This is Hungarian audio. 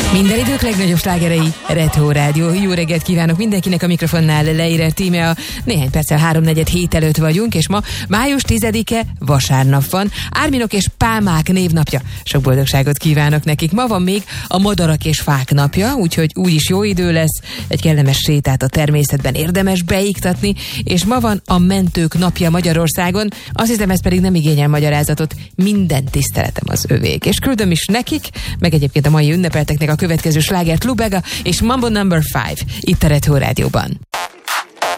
Minden idők legnagyobb slágerei, Retro Rádió. Jó reggelt kívánok mindenkinek, a mikrofonnál Leirer Tíme. A néhány perccel 3-4 előtt vagyunk, és ma május 10-e vasárnap van. Árminok és Pálmák névnapja. Sok boldogságot kívánok nekik. Ma van még a madarak és fák napja, úgyhogy úgyis jó idő lesz. Egy kellemes sétát a természetben érdemes beiktatni, és ma van a mentők napja Magyarországon. Azt hiszem, ez pedig nem igényel magyarázatot. Minden tiszteletem az övék. És küldöm is nekik, meg egyébként a mai ünnepelteknek a következő slágert Lubega és Mambo No. 5 itt a Retro Rádióban.